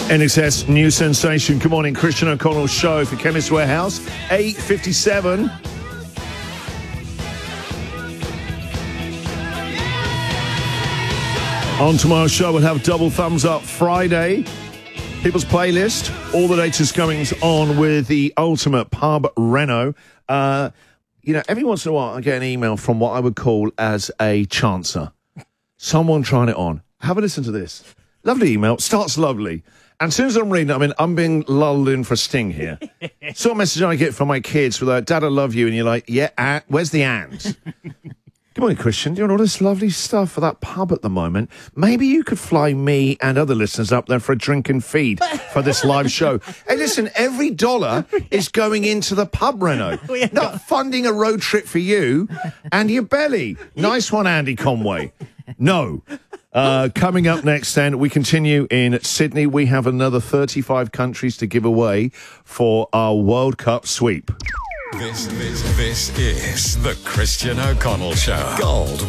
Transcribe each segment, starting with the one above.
NXS New Sensation. Good morning, Christian O'Connell show for Chemist Warehouse, 8:57. On tomorrow's show, we'll have Double Thumbs Up Friday. People's Playlist. All the latest goings on with the Ultimate Pub Reno. Every once in a while, I get an email from what I would call as a chancer. Someone trying it on. Have a listen to this. Lovely email. Starts lovely. And as soon as I'm reading it, I'm being lulled in for a sting here. Sort of message I get from my kids with like, Dad, I love you. And you're like, yeah, where's the and? Good morning, Christian. Doing all this lovely stuff for that pub at the moment. Maybe you could fly me and other listeners up there for a drink and feed for this live show. Hey, listen, every dollar is going into the pub, Reno. Not funding a road trip for you and your belly. Nice one, Andy Conway. No. Coming up next, then, we continue in Sydney. We have another 35 countries to give away for our World Cup sweep. This is the Christian O'Connell Show. Gold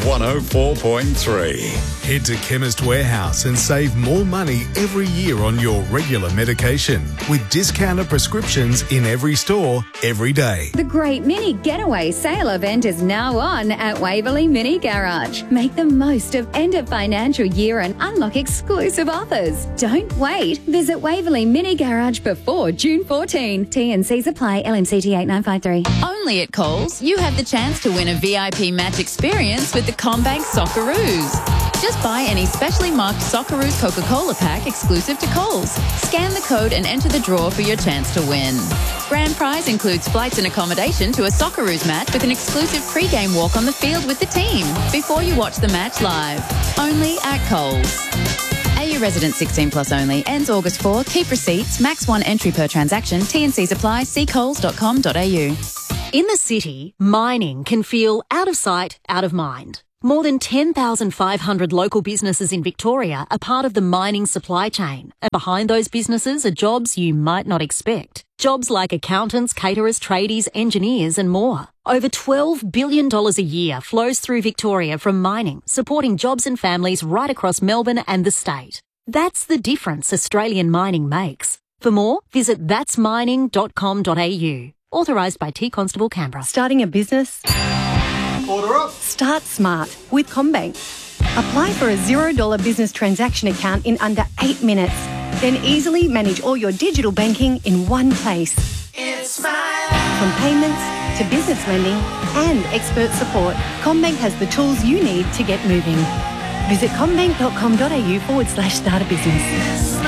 104.3. Head to Chemist Warehouse and save more money every year on your regular medication with discounted prescriptions in every store, every day. The Great Mini Getaway Sale event is now on at Waverley Mini Garage. Make the most of end of financial year and unlock exclusive offers. Don't wait. Visit Waverley Mini Garage before June 14. T&Cs apply. LMCT 8953. Only at Coles, you have the chance to win a VIP match experience with the CommBank Socceroos. Just buy any specially marked Socceroos Coca-Cola pack exclusive to Coles. Scan the code and enter the draw for your chance to win. Grand prize includes flights and accommodation to a Socceroos match with an exclusive pre-game walk on the field with the team before you watch the match live. Only at Coles. AU resident 16 plus only. Ends August 4. Keep receipts. Max 1 entry per transaction. T&Cs apply. See coles.com.au. In the city, mining can feel out of sight, out of mind. More than 10,500 local businesses in Victoria are part of the mining supply chain. And behind those businesses are jobs you might not expect. Jobs like accountants, caterers, tradies, engineers and more. Over $12 billion a year flows through Victoria from mining, supporting jobs and families right across Melbourne and the state. That's the difference Australian mining makes. For more, visit that'smining.com.au. Authorised by T Constable Canberra. Starting a business? Order up. Start smart with CommBank. Apply for a $0 business transaction account in under 8 minutes. Then easily manage all your digital banking in one place. It's my life. From payments to business lending and expert support, CommBank has the tools you need to get moving. Visit commbank.com.au/start a business.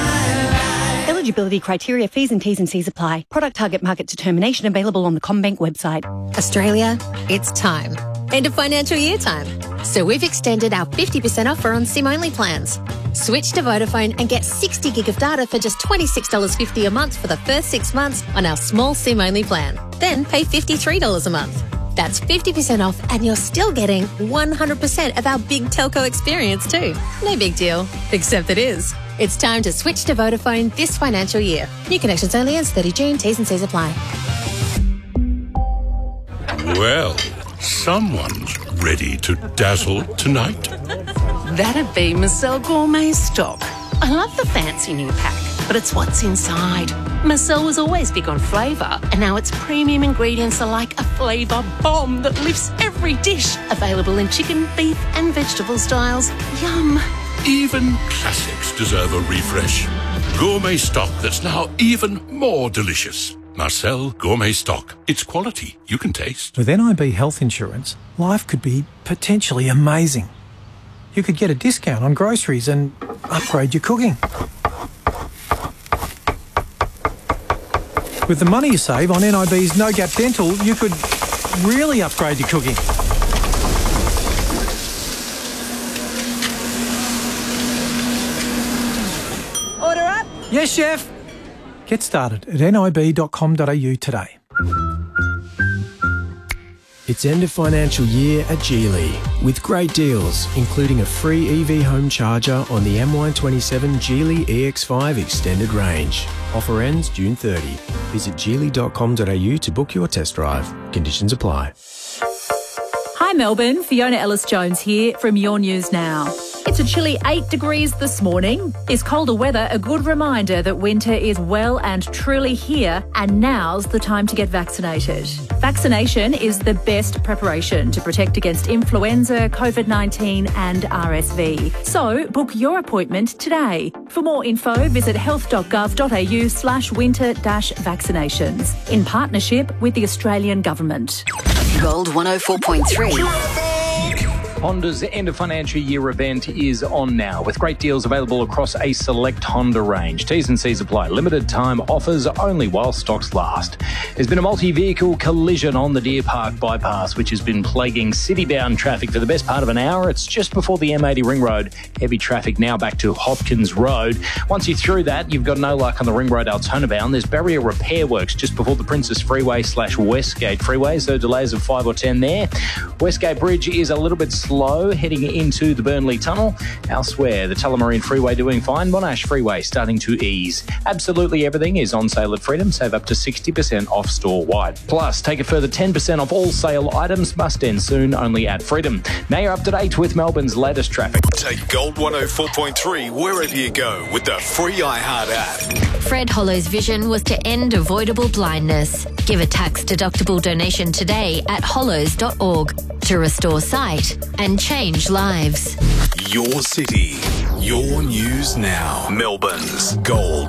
Eligibility criteria, fees and T's and C's apply. Product target market determination available on the CommBank website. Australia, it's time. End of financial year time. So we've extended our 50% offer on SIM-only plans. Switch to Vodafone and get 60 gig of data for just $26.50 a month for the first 6 months on our small SIM-only plan. Then pay $53 a month. That's 50% off and you're still getting 100% of our big telco experience too. No big deal, except it is. It's time to switch to Vodafone this financial year. New connections only ends 30 June. T's and C's apply. Well, someone's ready to dazzle tonight. That'd be Marcel Gourmet Stock. I love the fancy new pack, but it's what's inside. Marcel was always big on flavour, and now its premium ingredients are like a flavour bomb that lifts every dish. Available in chicken, beef and vegetable styles. Yum. Even classics deserve a refresh. Gourmet stock that's now even more delicious. Marcel Gourmet Stock. It's quality you can taste. With NIB Health Insurance, life could be potentially amazing. You could get a discount on groceries and upgrade your cooking. With the money you save on NIB's No Gap Dental, you could really upgrade your cooking. Order up. Yes, chef. Get started at nib.com.au today. It's end of financial year at Geely with great deals, including a free EV home charger on the MY27 Geely EX5 extended range. Offer ends June 30. Visit geely.com.au to book your test drive. Conditions apply. Hi Melbourne, Fiona Ellis-Jones here from Your News Now. It's a chilly 8 degrees this morning. Is colder weather a good reminder that winter is well and truly here, and now's the time to get vaccinated? Vaccination is the best preparation to protect against influenza, COVID-19 and RSV. So book your appointment today. For more info, visit health.gov.au/winter-vaccinations in partnership with the Australian Government. Gold 104.3. Honda's end of financial year event is on now, with great deals available across a select Honda range. T's and C's apply. Limited time offers only while stocks last. There's been a multi-vehicle collision on the Deer Park bypass, which has been plaguing city-bound traffic for the best part of an hour. It's just before the M80 ring road. Heavy traffic now back to Hopkins Road. Once you're through that, you've got no luck on the ring road Altona bound. There's barrier repair works just before the Princess Freeway / Westgate Freeway, so delays of 5 or 10 there. Westgate Bridge is a little bit slow heading into the Burnley Tunnel. Elsewhere, the Tullamarine Freeway doing fine. Monash Freeway starting to ease. Absolutely everything is on sale at Freedom. Save up to 60% off store-wide. Plus, take a further 10% off all sale items. Must end soon, only at Freedom. Now you're up to date with Melbourne's latest traffic. Take Gold 104.3 wherever you go with the free iHeart app. Fred Hollow's vision was to end avoidable blindness. Give a tax-deductible donation today at hollows.org to restore sight and change lives. Your city, your news now. Melbourne's Gold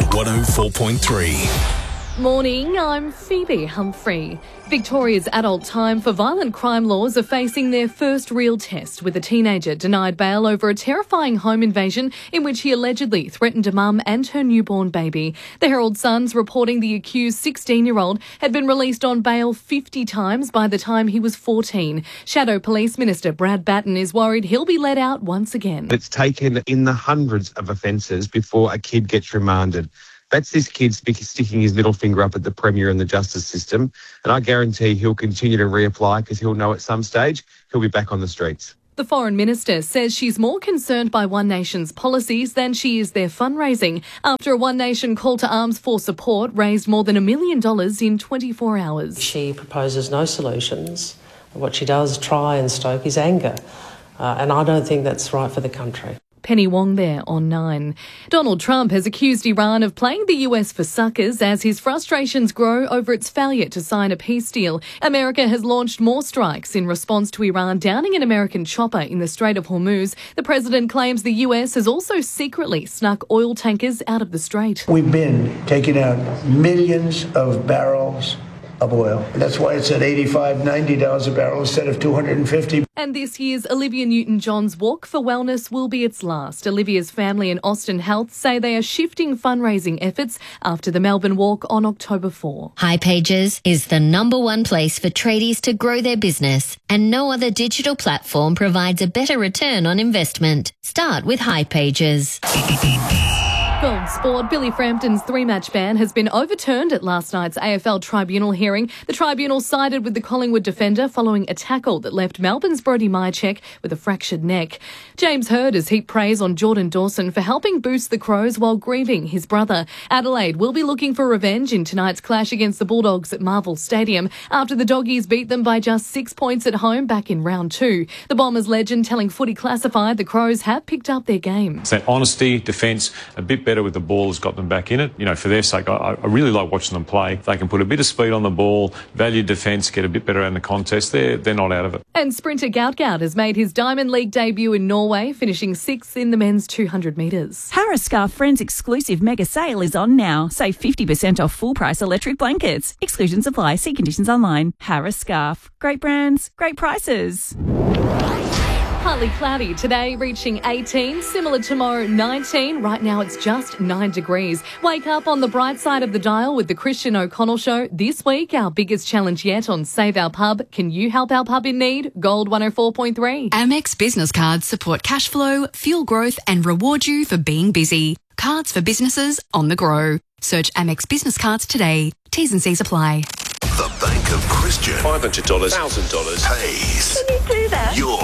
104.3. Morning, I'm Phoebe Humphrey. Victoria's adult time for violent crime laws are facing their first real test, with a teenager denied bail over a terrifying home invasion in which he allegedly threatened a mum and her newborn baby. The Herald Sun's reporting the accused 16-year-old had been released on bail 50 times by the time he was 14. Shadow Police Minister Brad Batten is worried he'll be let out once again. It's taken in the hundreds of offences before a kid gets remanded. That's this kid sticking his middle finger up at the Premier and the justice system. And I guarantee he'll continue to reapply because he'll know at some stage he'll be back on the streets. The Foreign Minister says she's more concerned by One Nation's policies than she is their fundraising, after a One Nation call to arms for support raised more than $1 million in 24 hours. She proposes no solutions. What she does try and stoke is anger. And I don't think that's right for the country. Penny Wong there on 9. Donald Trump has accused Iran of playing the US for suckers as his frustrations grow over its failure to sign a peace deal. America has launched more strikes in response to Iran downing an American chopper in the Strait of Hormuz. The president claims the US has also secretly snuck oil tankers out of the strait. We've been taking out millions of barrels of oil. That's why it's at $85, $90 a barrel instead of $250. And this year's Olivia Newton-John's Walk for Wellness will be its last. Olivia's family and Austin Health say they are shifting fundraising efforts after the Melbourne Walk on October 4. hipages is the #1 place for tradies to grow their business, and no other digital platform provides a better return on investment. Start with hipages. Gold sport. Billy Frampton's 3-match ban has been overturned at last night's AFL tribunal hearing. The tribunal sided with the Collingwood defender following a tackle that left Melbourne's Brody Mychek with a fractured neck. James Hird has heaped praise on Jordan Dawson for helping boost the Crows while grieving his brother. Adelaide will be looking for revenge in tonight's clash against the Bulldogs at Marvel Stadium after the Doggies beat them by just 6 points at home back in round 2. The Bombers legend telling Footy Classified the Crows have picked up their game. It's that honesty, defence, a bit better with the ball has got them back in it. You know, for their sake, I really like watching them play. If they can put a bit of speed on the ball, value defence, get a bit better in the contest, they're not out of it. And sprinter Gout has made his Diamond League debut in Norway, finishing 6th in the men's 200 metres. Harris Scarf Friends exclusive mega sale is on now. Save 50% off full price electric blankets. Exclusions apply. See conditions online. Harris Scarf. Great brands, great prices. Partly cloudy today, reaching 18. Similar tomorrow, 19. Right now it's just 9 degrees. Wake up on the bright side of the dial with the Christian O'Connell Show. This week, our biggest challenge yet on Save Our Pub. Can you help our pub in need? Gold 104.3. Amex business cards support cash flow, fuel growth and reward you for being busy. Cards for businesses on the go. Search Amex business cards today. T's and C's apply. The Bank of Christian. $500, $1,000 pays. Can you do that? Your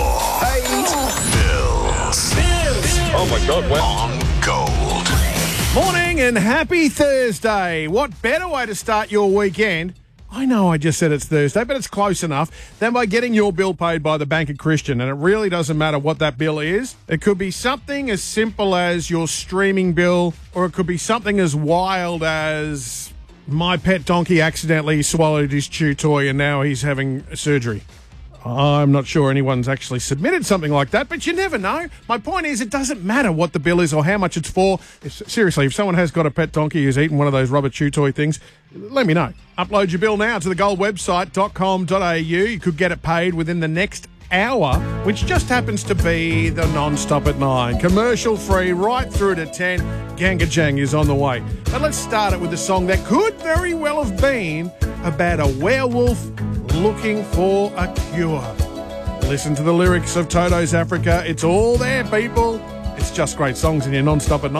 bills. Oh my God, on Gold. Morning and happy Thursday. What better way to start your weekend? I know I just said it's Thursday, but it's close enough, than by getting your bill paid by the Bank of Christian. And it really doesn't matter what that bill is. It could be something as simple as your streaming bill, or it could be something as wild as my pet donkey accidentally swallowed his chew toy and now he's having surgery. I'm not sure anyone's actually submitted something like that, but you never know. My point is, it doesn't matter what the bill is or how much it's for. Seriously, if someone has got a pet donkey who's eaten one of those rubber chew toy things, let me know. Upload your bill now to the Gold website.com.au. You could get it paid within the next hour, which just happens to be the non-stop at 9. Commercial free right through to 10. Ganga Jang is on the way. But let's start it with a song that could very well have been about a werewolf looking for a cure. Listen to the lyrics of Toto's Africa. It's all there, people. It's just great songs in your non-stop at 9.